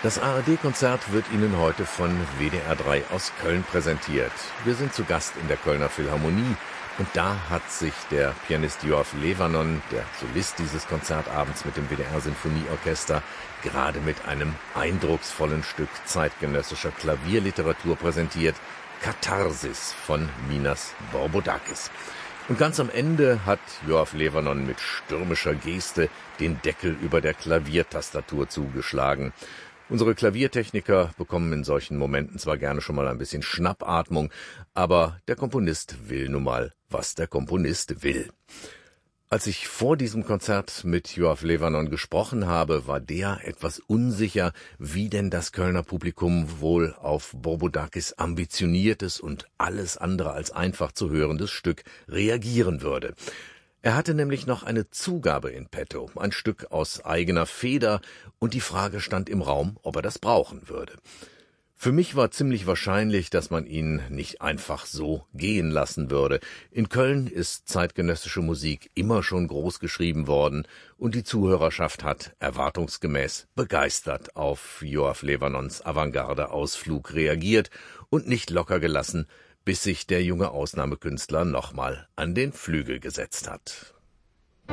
Das ARD-Konzert wird Ihnen heute von WDR 3 aus Köln präsentiert. Wir sind zu Gast in der Kölner Philharmonie und da hat sich der Pianist Yoav Levanon, der Solist dieses Konzertabends mit dem WDR Sinfonieorchester, gerade mit einem eindrucksvollen Stück zeitgenössischer Klavierliteratur präsentiert, Katharsis von Minas Borbodakis. Und ganz am Ende hat Yoav Levanon mit stürmischer Geste den Deckel über der Klaviertastatur zugeschlagen. Unsere Klaviertechniker bekommen in solchen Momenten zwar gerne schon mal ein bisschen Schnappatmung, aber der Komponist will nun mal, was der Komponist will. Als ich vor diesem Konzert mit Yoav Levanon gesprochen habe, war der etwas unsicher, wie denn das Kölner Publikum wohl auf Borbodakis ambitioniertes und alles andere als einfach zu hörendes Stück reagieren würde. Er hatte nämlich noch eine Zugabe in petto, ein Stück aus eigener Feder, und die Frage stand im Raum, ob er das brauchen würde. Für mich war ziemlich wahrscheinlich, dass man ihn nicht einfach so gehen lassen würde. In Köln ist zeitgenössische Musik immer schon groß geschrieben worden und die Zuhörerschaft hat erwartungsgemäß begeistert auf Yoav Levanons Avantgarde-Ausflug reagiert und nicht locker gelassen, bis sich der junge Ausnahmekünstler nochmal an den Flügel gesetzt hat.